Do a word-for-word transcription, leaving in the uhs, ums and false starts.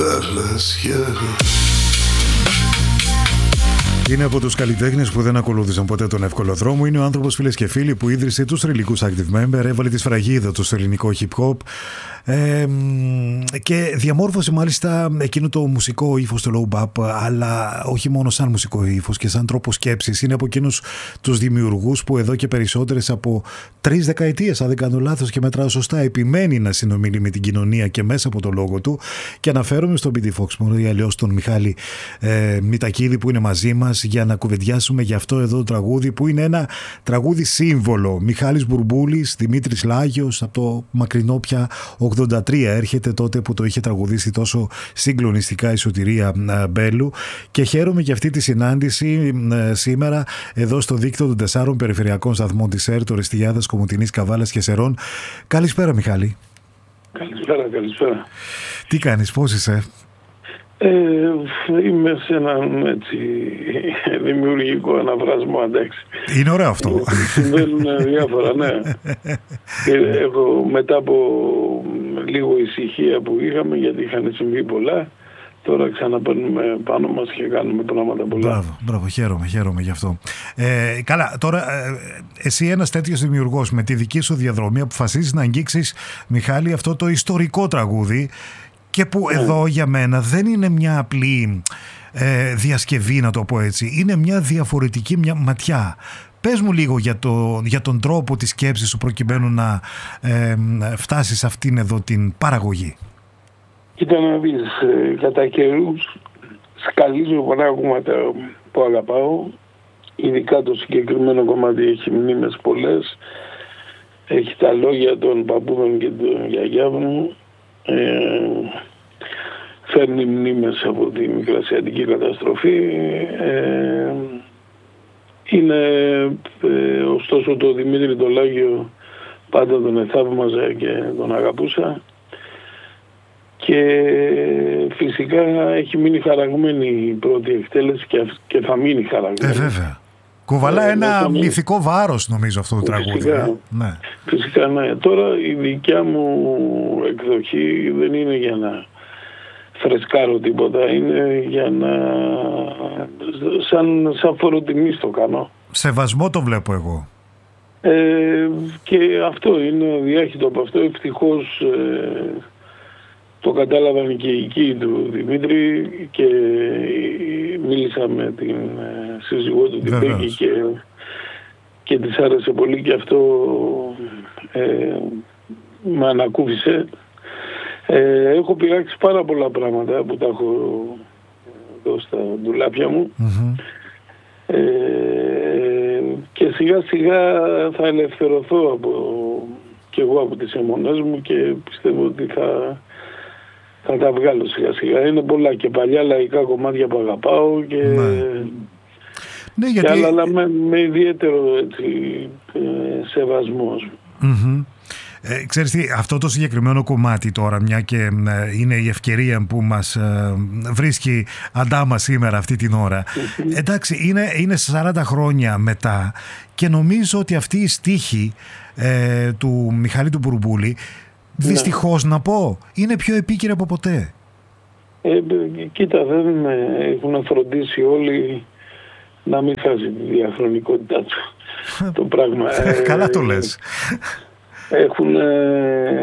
θάλασσια. Είναι από τους καλλιτέχνες που δεν ακολούθησαν ποτέ τον εύκολο δρόμο. Είναι ο άνθρωπος, φίλες και φίλοι, που ίδρυσε τους θρυλικούς Active Member, έβαλε τη σφραγίδα του στο ελληνικό hip hop ε, και διαμόρφωσε μάλιστα εκείνο το μουσικό ύφος, το low bap, αλλά όχι μόνο σαν μουσικό ύφος και σαν τρόπο σκέψης. Είναι από εκείνους τους δημιουργούς που εδώ και περισσότερες από τρεις δεκαετίες, αν δεν κάνω λάθος και μετράω σωστά, επιμένει να συνομιλεί με την κοινωνία και μέσα από το λόγο του. Και αναφέρομαι στον πι ντι Fox ή αλλιώς τον Μιχάλη ε, Μητακίδη, που είναι μαζί μας για να κουβεντιάσουμε για αυτό εδώ το τραγούδι, που είναι ένα τραγούδι σύμβολο. Μιχάλης Μπουρμπούλης, Δημήτρης Λάγιος, από το μακρινό πια ογδόντα τρία έρχεται, τότε που το είχε τραγουδήσει τόσο συγκλονιστικά η Σωτηρία Μπέλου. Και χαίρομαι για αυτή τη συνάντηση ε, σήμερα εδώ στο δίκτυο των τεσσάρων περιφερειακών σταθμών της ΕΡΤ, Ορεστιάδας, Κομοτηνής, Καβάλας και Σερών. Καλησπέρα, Μιχάλη. Καλησπέρα, καλησπέρα. Τι κάνεις, πώς είσαι? Ε, είμαι σε έναν έτσι δημιουργικό αναβρασμό, εντάξει. Είναι ωραίο αυτό. Συμβαίνουν διάφορα, ναι. Έχω, μετά από λίγο ησυχία που είχαμε, γιατί είχαν συμβεί πολλά, τώρα ξαναπαίρνουμε πάνω μας και κάνουμε πράγματα πολλά. Μπράβο, μπράβο, χαίρομαι, χαίρομαι γι' αυτό. Ε, καλά, τώρα ε, εσύ ένας τέτοιος δημιουργός με τη δική σου διαδρομή αποφασίζεις να αγγίξεις, Μιχάλη, αυτό το ιστορικό τραγούδι, και που yeah. εδώ για μένα δεν είναι μια απλή ε, διασκευή, να το πω έτσι. Είναι μια διαφορετική μια ματιά. Πες μου λίγο για, το, για τον τρόπο της σκέψης σου προκειμένου να ε, φτάσεις σε αυτήν εδώ την παραγωγή. Κοίτα να δεις, ε, κατά καιρούς σκαλίζω πράγματα που αγαπάω. Ειδικά το συγκεκριμένο κομμάτι έχει μνήμες πολλές. Έχει τα λόγια των παππούδων και των γιαγιάδων μου. Ε, φέρνει μνήμες από τη μικρασιατική καταστροφή. Ε, είναι ε, ωστόσο το Δημήτρη το Λάγιο πάντα τον εθαύμαζα και τον αγαπούσα, και φυσικά έχει μείνει χαραγμένη η πρώτη εκτέλεση και, και θα μείνει χαραγμένη. Ε, βέβαια. Κουβαλά ε, ένα ναι, μυθικό βάρος, νομίζω, αυτό το τραγούδι. Φυσικά, ε? ναι. φυσικά, ναι. Τώρα η δικιά μου εκδοχή δεν είναι για να φρεσκάρω τίποτα, είναι για να σαν, σαν φοροτιμή το κάνω. Σεβασμό το βλέπω εγώ. Ε, και αυτό είναι διάχυτο από αυτό. Ευτυχώς ε, το κατάλαβαν και οι οικοί του Δημήτρη και μίλησα με την σύζυγό του την Πέκη και, και της άρεσε πολύ, και αυτό ε, με ανακούφισε. Ε, έχω πειράξει πάρα πολλά πράγματα που τα έχω εδώ στα ντουλάπια μου. Mm-hmm. Ε, και σιγά σιγά θα ελευθερωθώ από, και εγώ από τις αιμονές μου, και πιστεύω ότι θα θα τα βγάλω σιγά σιγά. Είναι πολλά και παλιά λαϊκά κομμάτια που αγαπάω και, ναι. Ναι, γιατί... και άλλα, αλλά με, με ιδιαίτερο έτσι, ε, σεβασμό. Mm-hmm. Ε, ξέρεις τι, αυτό το συγκεκριμένο κομμάτι τώρα, μια και ε, είναι η ευκαιρία που μας ε, βρίσκει αντάμα σήμερα αυτή την ώρα, mm-hmm. εντάξει, είναι, είναι σαράντα χρόνια μετά, και νομίζω ότι αυτή η στίχη ε, του Μιχάλη του Μπουρμπούλη, δυστυχώς, ναι, να πω, είναι πιο επίκαιρη από ποτέ. Ε, κοίτα, δεν έχουν φροντίσει όλοι να μην χάσει τη διαχρονικότητά του το πράγμα. Καλά το λες. Έχουν